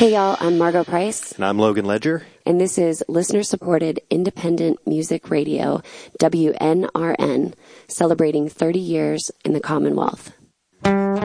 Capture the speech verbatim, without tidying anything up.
Hey, y'all, I'm Margot Price. And I'm Logan Ledger. And this is listener-supported independent music radio, W N R N, celebrating thirty years in the Commonwealth.